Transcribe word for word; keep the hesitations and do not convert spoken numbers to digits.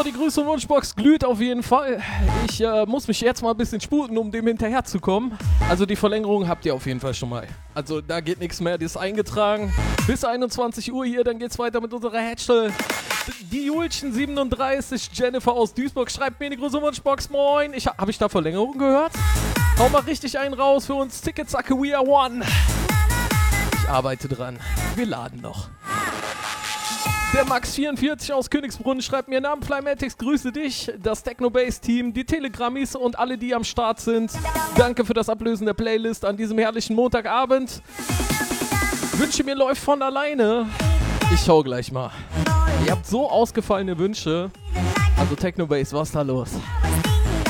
Die Grüße und Wunschbox glüht auf jeden Fall. Ich äh, muss mich jetzt mal ein bisschen sputen, um dem hinterherzukommen. Also die Verlängerung habt ihr auf jeden Fall schon mal. Also da geht nichts mehr, die ist eingetragen. Bis einundzwanzig Uhr hier, dann geht's weiter mit unserer Hatchel. Die Julchen siebenunddreißig, Jennifer aus Duisburg schreibt mir die Grüße und Wunschbox. Moin. Ich, hab ich da Verlängerung gehört? Hau mal richtig einen raus für uns. Ticketsacke, we are one. Ich arbeite dran. Wir laden noch. Der Max vierundvierzig aus Königsbrunn schreibt mir Namen Flymatics, grüße dich, das Technobase-Team, die Telegrammis und alle, die am Start sind. Danke für das Ablösen der Playlist an diesem herrlichen Montagabend. Wünsche mir läuft von alleine. Ich schau gleich mal. Ihr habt so ausgefallene Wünsche. Also Technobase, was ist da los?